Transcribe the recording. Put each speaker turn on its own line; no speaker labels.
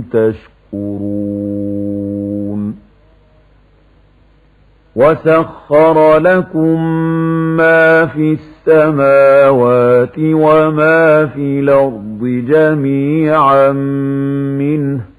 تشكرون وسخر لكم ما في السماوات وما في الأرض جميعا منه